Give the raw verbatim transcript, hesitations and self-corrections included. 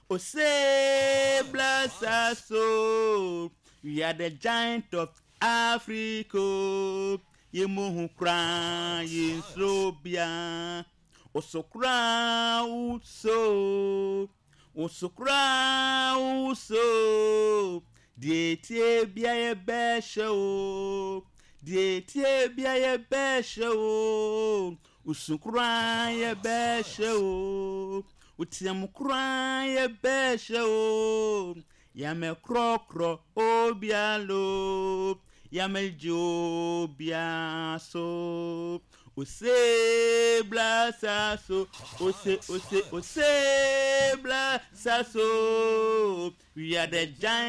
Ose bless us so. We are the giant of Africa. Ye mohu kra ye slobia. Oso kra uso. Oso kra uso. Die tie bia ye beshe o. Die tie bia ye beshe o. Oso kra ye beshe o. Utiam kra ye beshe o. Yame kro kro obialo. Yame jobia so. Ose blasa so. Ose ose ose blasa so. We are the giant.